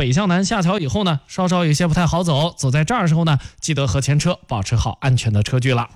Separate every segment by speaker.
Speaker 1: 北向南下桥以后呢，稍稍有些不太好走，走在这儿的时候呢，记得和前车保持好安全的车距了。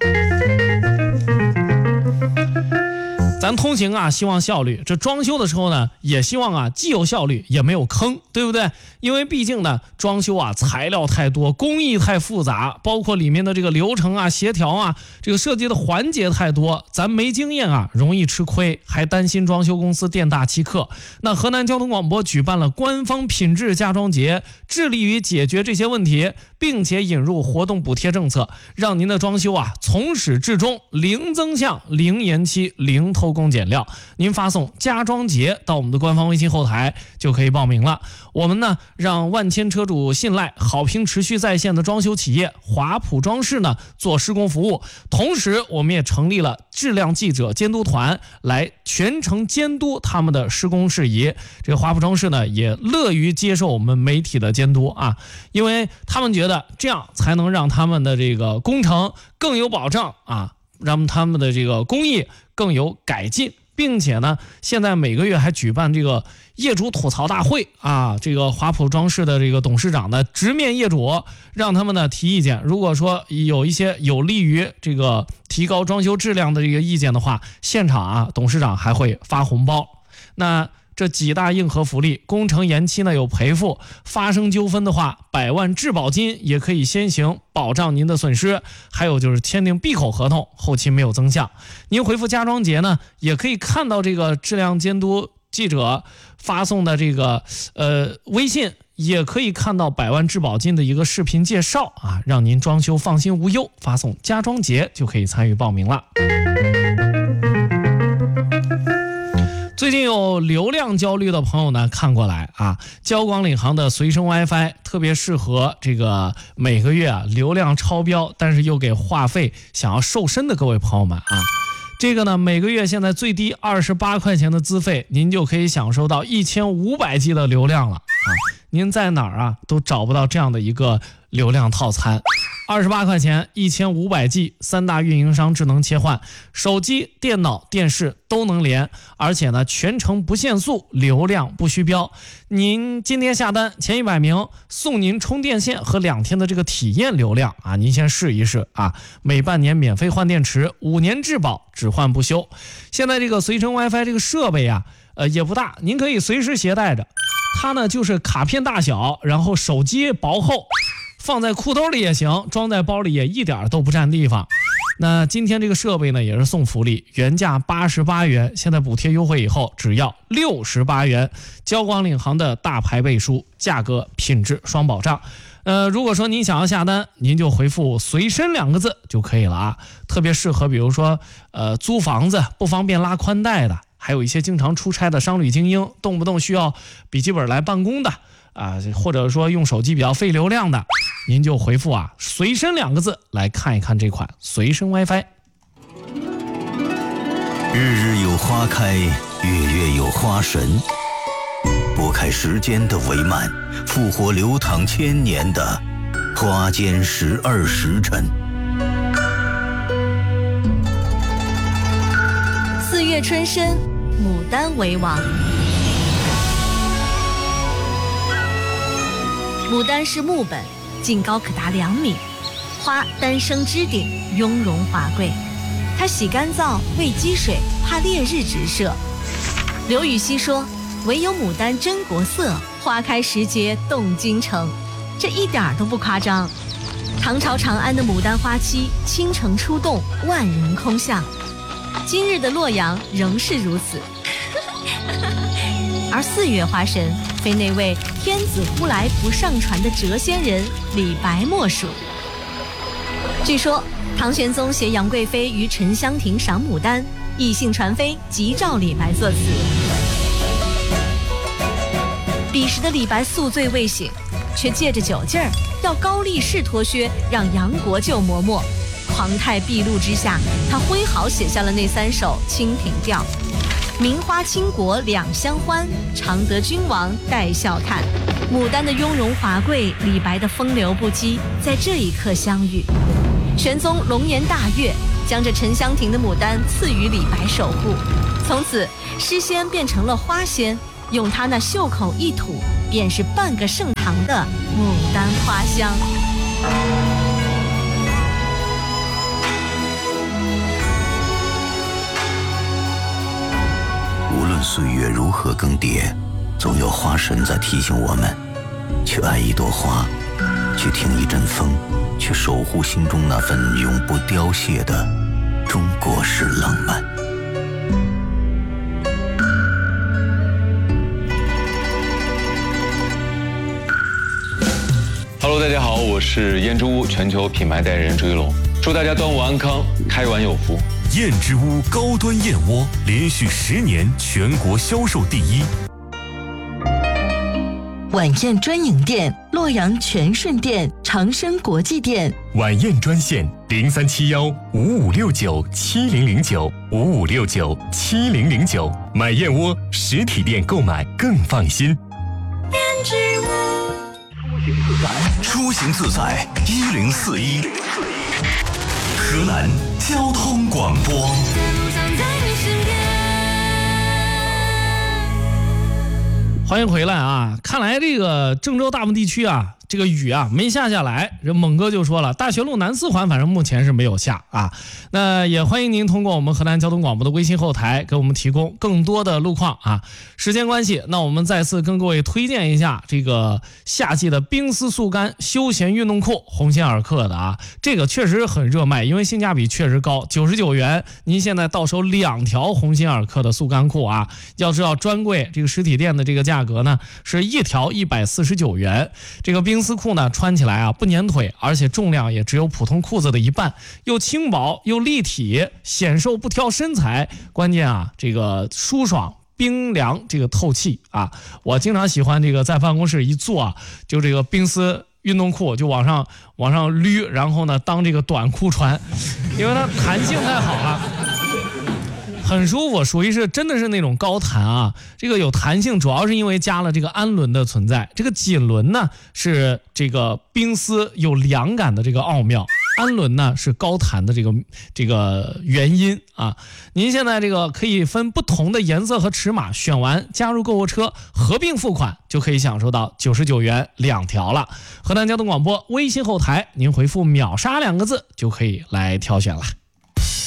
Speaker 1: 咱通行啊，希望效率，这装修的时候呢，也希望啊，既有效率也没有坑，对不对？因为毕竟呢，装修啊，材料太多，工艺太复杂，包括里面的这个流程啊、协调啊，这个设计的环节太多，咱没经验啊，容易吃亏，还担心装修公司店大欺客。那河南交通广播举办了官方品质家装节，致力于解决这些问题，并且引入活动补贴政策，让您的装修啊，从始至终零增项、零延期、零偷工减料。您发送家装节到我们的官方微信后台就可以报名了。我们呢，让万千车主信赖、好评持续在线的装修企业华普装饰呢做施工服务，同时我们也成立了质量记者监督团，来全程监督他们的施工事宜。这个华普装饰呢，也乐于接受我们媒体的监督啊，因为他们觉得这样才能让他们的这个工程更有保障啊，让他们的这个工艺更有改进。并且呢，现在每个月还举办这个业主吐槽大会啊，这个华普装饰的这个董事长呢直面业主，让他们呢提意见。如果说有一些有利于这个提高装修质量的这个意见的话，现场啊董事长还会发红包。那这几大硬核福利，工程延期呢有赔付，发生纠纷的话100万质保金也可以先行保障您的损失，还有就是签订闭口合同，后期没有增项。您回复家装节呢，也可以看到这个质量监督记者发送的这个微信，也可以看到100万质保金的一个视频介绍啊，让您装修放心无忧。发送家装节就可以参与报名了。最近有流量焦虑的朋友呢，看过来啊，交广领航的随身 WiFi 特别适合这个每个月啊流量超标，但是又给话费想要瘦身的各位朋友们啊。这个呢，每个月现在最低28块钱的资费，您就可以享受到1500G 的流量了啊！您在哪儿啊都找不到这样的一个流量套餐。28块钱1500G， 3大运营商智能切换，手机、电脑、电视都能连，而且呢全程不限速，流量不虚标。您今天下单前100名送您充电线和2天的这个体验流量啊，您先试一试啊，每半年免费换电池，5年质保，只换不修。现在这个随身 WiFi 这个设备啊，也不大，您可以随时携带着，它呢就是卡片大小，然后手机薄厚。放在裤兜里也行，装在包里也一点都不占地方。那今天这个设备呢也是送福利，原价88元，现在补贴优惠以后只要68元。交广领航的大牌背书，价格品质双保障。如果说您想要下单，您就回复随身2个字就可以了啊。特别适合比如说租房子不方便拉宽带的，还有一些经常出差的商旅精英，动不动需要笔记本来办公的啊，或者说用手机比较费流量的，您就回复啊随身2个字来看一看这款随身 WiFi。
Speaker 2: 日日有花开，月月有花神，拨开时间的帷幔，复活流淌千年的花间12时辰。
Speaker 3: 4月春深，牡丹为王。牡丹是木本，茎高可达2米，花单生枝顶，雍容华贵。它喜干燥，畏积水，怕烈日直射。刘禹锡说：“唯有牡丹真国色，花开时节动京城。”这一点都不夸张。唐朝长安的牡丹花期，倾城出动，万人空巷。今日的洛阳仍是如此。而4月花神，非那位天子呼来不上船的谪仙人李白莫属。据说唐玄宗携杨贵妃于沉香亭赏牡丹，异兴传飞，急召李白作词。彼时的李白宿醉未醒，却借着酒劲儿要高力士脱靴，让杨国舅磨墨。狂态毕露之下，他挥毫写下了那3首《清平调》：名花倾国两相欢，常得君王带笑看。牡丹的雍容华贵，李白的风流不羁，在这一刻相遇。玄宗龙颜大悦，将这沉香亭的牡丹赐予李白守护。从此诗仙变成了花仙，用他那袖口一吐， 便是半个盛唐的牡丹花香。
Speaker 2: 无论岁月如何更迭，总有花神在提醒我们，去爱一朵花，去听一阵风，去守护心中那份永不凋谢的中国式浪漫。
Speaker 4: Hello， 大家好，我是燕之屋全球品牌代言人朱一龙，祝大家端午安康，开碗有福。
Speaker 5: 燕之屋高端燕窝连续10年全国销售第1。
Speaker 6: 晚宴专营店：洛阳全顺店、长生国际店。
Speaker 5: 晚宴专线：037155697009，55697009。买燕窝实体店购买更放心。
Speaker 3: 燕之屋，
Speaker 2: 出行自在1041，河南交通广播。
Speaker 1: 欢迎回来啊！看来这个郑州大部地区啊，这个雨啊没下来。这猛哥就说了，大学路南4环反正目前是没有下啊。那也欢迎您通过我们河南交通广播的微信后台给我们提供更多的路况啊。时间关系，那我们再次跟各位推荐一下这个夏季的冰丝速干休闲运动裤，鸿星尔克的啊，这个确实很热卖，因为性价比确实高，99元，您现在到手2条鸿星尔克的速干裤啊。要知道专柜这个实体店的这个价格呢是1条149元，这个冰丝裤呢穿起来啊不粘腿，而且重量也只有普通裤子的1半，又轻薄又立体，显瘦不挑身材，关键啊这个舒爽冰凉，这个透气啊。我经常喜欢这个在办公室一坐啊，就这个冰丝运动裤就往上捋，然后呢当这个短裤穿，因为它弹性太好了，很舒服，属于是真的是那种高弹啊。这个有弹性主要是因为加了这个氨纶的存在，这个锦纶呢是这个冰丝有凉感的这个奥妙，氨纶呢是高弹的这个原因啊。您现在这个可以分不同的颜色和尺码，选完加入购物车合并付款，就可以享受到99元2条了。河南交通广播微信后台您回复秒杀2个字就可以来挑选了。